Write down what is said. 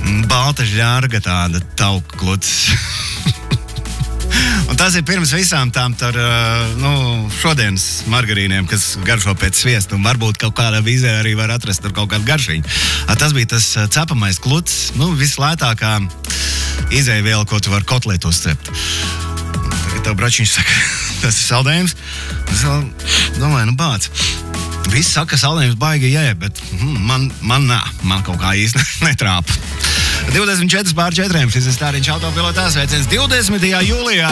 balta žārga tāda tauku kluts. Un tas ir pirms visām tām šodienas margarīniem, kas garšo pēc sviesta, un varbūt kaut kādā vīzē arī var atrast tur kaut kādu garšiņu. Tas bija tas cepamais kluts, vislētākā izēviela, ko tu vari kotletu uzcept. Tagad tev bračiņš saka, tas ir saldējums. Es domāju, bāc. Visi saka, ka saldējums baigi bet man kaut kā īsti netrāpa. 24 pār 4, šis ir Stāriņš autopilotā, sveiciens 20. jūlijā.